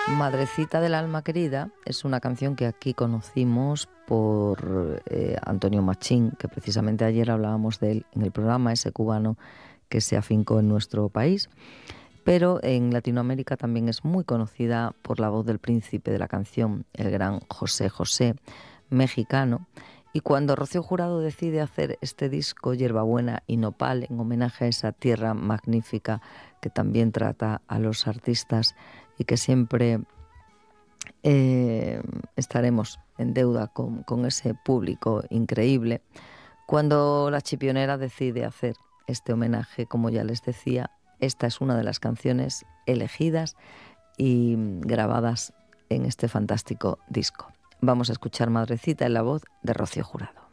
Madrecita del alma querida es una canción que aquí conocimos por Antonio Machín, que precisamente ayer hablábamos de él en el programa, ese cubano que se afincó en nuestro país. Pero en Latinoamérica también es muy conocida por la voz del príncipe de la canción, el gran José José, mexicano. Y cuando Rocío Jurado decide hacer este disco, Hierbabuena y Nopal, en homenaje a esa tierra magnífica que también trata a los artistas y que siempre estaremos en deuda con ese público increíble, cuando la Chipionera decide hacer este homenaje, como ya les decía, esta es una de las canciones elegidas y grabadas en este fantástico disco. Vamos a escuchar Madrecita en la voz de Rocío Jurado.